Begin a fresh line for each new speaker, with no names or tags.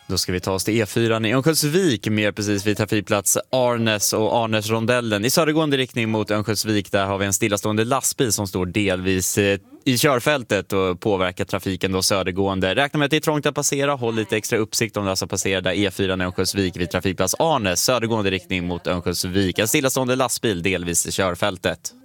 Då ska vi ta oss till E4 i Örnsköldsvik, mer precis vid trafikplats Arnäs och Arnäsrondellen. I södergående riktning mot Örnsköldsvik, där har vi en stillastående lastbil som står delvis i körfältet och påverkar trafiken då södergående. Räkna med att det är trångt att passera, håll lite extra uppsikt om du alltså passerar där E4 i Örnsköldsvik vid trafikplats Arnäs, södergående riktning mot Örnsköldsvik. En stillastående lastbil delvis i körfältet.